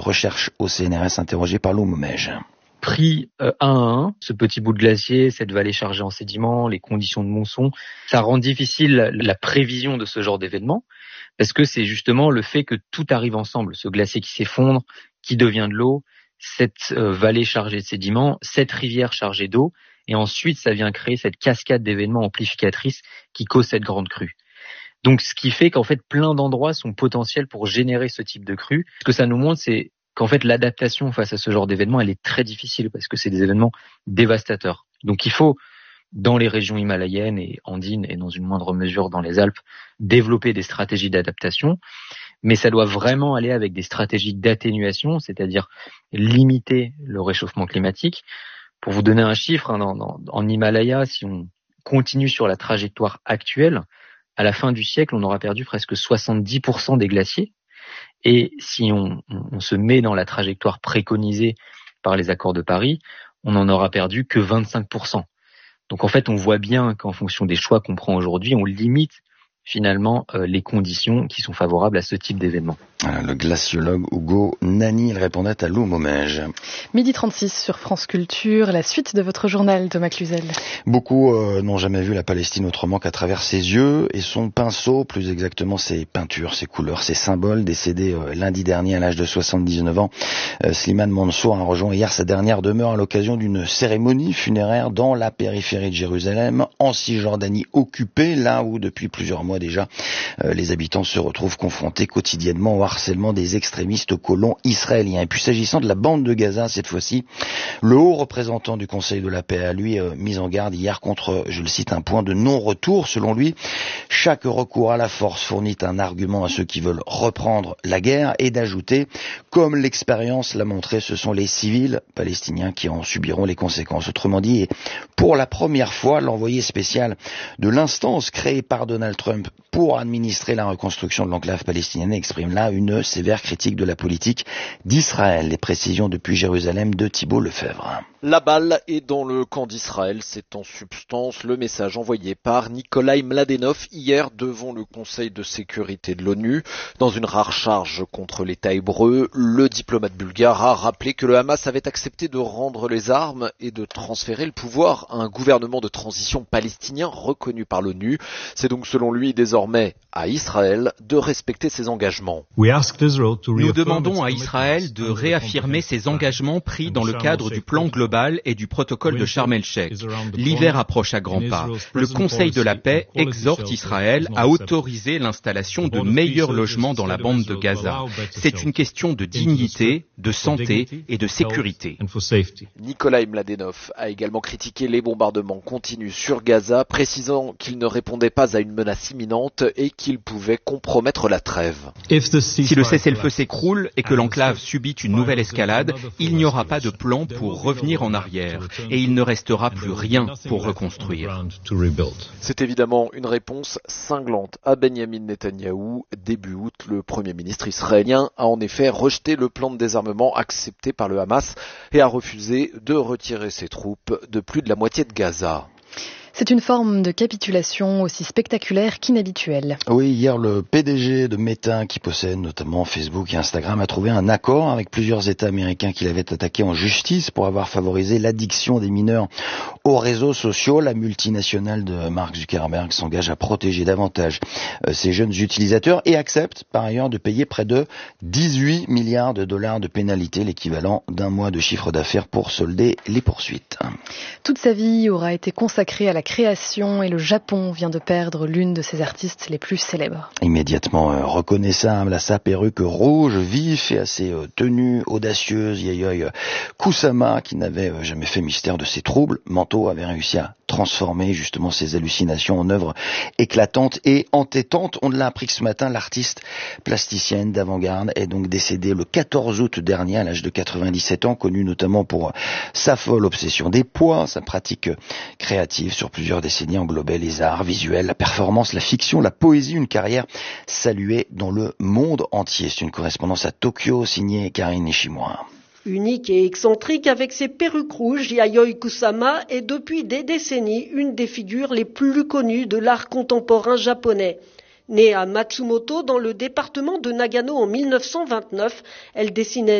recherche au CNRS, interrogé par Lou Momège. Pris un à un, ce petit bout de glacier, cette vallée chargée en sédiments, les conditions de mousson, ça rend difficile la prévision de ce genre d'événement, parce que c'est justement le fait que tout arrive ensemble, ce glacier qui s'effondre, qui devient de l'eau, cette vallée chargée de sédiments, cette rivière chargée d'eau, et ensuite ça vient créer cette cascade d'événements amplificatrices qui cause cette grande crue. Donc ce qui fait qu'en fait plein d'endroits sont potentiels pour générer ce type de crue. Ce que ça nous montre, c'est qu'en fait l'adaptation face à ce genre d'événements, elle est très difficile parce que c'est des événements dévastateurs. Donc il faut, dans les régions himalayennes et andines et dans une moindre mesure dans les Alpes, développer des stratégies d'adaptation, mais ça doit vraiment aller avec des stratégies d'atténuation, c'est-à-dire limiter le réchauffement climatique. Pour vous donner un chiffre, en Himalaya, si on continue sur la trajectoire actuelle, à la fin du siècle, on aura perdu presque 70% des glaciers. Et si on se met dans la trajectoire préconisée par les accords de Paris, on n'en aura perdu que 25%. Donc en fait, on voit bien qu'en fonction des choix qu'on prend aujourd'hui, on limite finalement les conditions qui sont favorables à ce type d'événement. Le glaciologue Hugo Nani, il répondait à Lou Momège. 12h36 sur France Culture, la suite de votre journal, Thomas Cluzel. Beaucoup n'ont jamais vu la Palestine autrement qu'à travers ses yeux et son pinceau, plus exactement ses peintures, ses couleurs, ses symboles. Décédé lundi dernier à l'âge de 79 ans, Slimane Mansour a rejoint hier sa dernière demeure à l'occasion d'une cérémonie funéraire dans la périphérie de Jérusalem, en Cisjordanie occupée, là où depuis plusieurs mois déjà, les habitants se retrouvent confrontés quotidiennement au harcèlement des extrémistes colons israéliens. Et puis s'agissant de la bande de Gaza, cette fois-ci, le haut représentant du Conseil de la paix a lui mis en garde hier contre, je le cite, un point de non-retour. Selon lui, chaque recours à la force fournit un argument à ceux qui veulent reprendre la guerre, et d'ajouter, comme l'expérience l'a montré, ce sont les civils palestiniens qui en subiront les conséquences. Autrement dit, pour la première fois, l'envoyé spécial de l'instance créée par Donald Trump pour administrer la reconstruction de l'enclave palestinienne exprime là une sévère critique de la politique d'Israël. Les précisions depuis Jérusalem de Thibault Lefebvre. La balle est dans le camp d'Israël, c'est en substance le message envoyé par Nikolai Mladenov hier devant le Conseil de sécurité de l'ONU. Dans une rare charge contre l'État hébreu, le diplomate bulgare a rappelé que le Hamas avait accepté de rendre les armes et de transférer le pouvoir à un gouvernement de transition palestinien reconnu par l'ONU. C'est donc selon lui désormais à Israël de respecter ses engagements. Nous demandons à Israël de réaffirmer ses engagements pris dans le cadre du plan global et du protocole de Sharm el-Sheikh. L'hiver approche à grands pas. Le Conseil de la paix exhorte Israël à autoriser l'installation de meilleurs logements dans la bande de Gaza. C'est une question de dignité, de santé et de sécurité. Nikolai Mladenov a également critiqué les bombardements continus sur Gaza, précisant qu'il ne répondait pas à une menace imminente et qu'il pouvait compromettre la trêve. Si le cessez-le-feu s'écroule et que l'enclave subit une nouvelle escalade, il n'y aura pas de plan pour revenir en arrière et il ne restera plus rien pour reconstruire. C'est évidemment une réponse cinglante à Benyamin Netanyahou. Début août, le Premier ministre israélien a en effet rejeté le plan de désarmement accepté par le Hamas et a refusé de retirer ses troupes de plus de la moitié de Gaza. C'est une forme de capitulation aussi spectaculaire qu'inhabituelle. Oui, hier, le PDG de Meta, qui possède notamment Facebook et Instagram, a trouvé un accord avec plusieurs États américains qui l'avaient attaqué en justice pour avoir favorisé l'addiction des mineurs aux réseaux sociaux. La multinationale de Mark Zuckerberg s'engage à protéger davantage ces jeunes utilisateurs et accepte par ailleurs de payer près de 18 milliards de dollars de pénalité, l'équivalent d'un mois de chiffre d'affaires pour solder les poursuites. Toute sa vie aura été consacrée à la création et le Japon vient de perdre l'une de ses artistes les plus célèbres. Immédiatement reconnaissable à sa perruque rouge vif et à ses tenues audacieuses, Yayoi Kusama, qui n'avait jamais fait mystère de ses troubles mentaux, avait réussi à transformer justement ses hallucinations en œuvres éclatantes et entêtantes. On l'a appris que ce matin, l'artiste plasticienne d'avant-garde est donc décédée le 14 août dernier à l'âge de 97 ans, connue notamment pour sa folle obsession des poids. Sa pratique créative sur plusieurs décennies englobait les arts visuels, la performance, la fiction, la poésie, une carrière saluée dans le monde entier. C'est une correspondance à Tokyo signée Karine Nishimura. Unique et excentrique avec ses perruques rouges, Yayoi Kusama est depuis des décennies une des figures les plus connues de l'art contemporain japonais. Née à Matsumoto dans le département de Nagano en 1929, elle dessinait